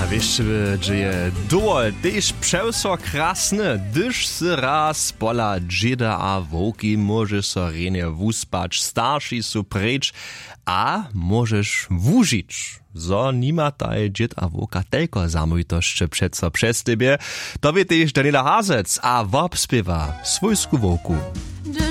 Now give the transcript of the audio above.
A wiesz, że je dowol, tyś přełso krasny, gdyż si raz pola dżida a wołki możesz so renie wuspać, starsi su precz, a możesz wužić. Zo nima taj dżid a wołka telko zamójtoszcze przeco przez tybie, to wie tyś Daniela Hazec, a wop spiewa swojsku wołku.